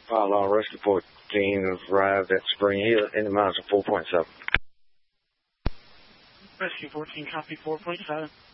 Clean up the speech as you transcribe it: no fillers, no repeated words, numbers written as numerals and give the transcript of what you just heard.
Law Rescue 14 has arrived at Spring Hill in the miles of 4.7. Rescue 14, copy 4.7.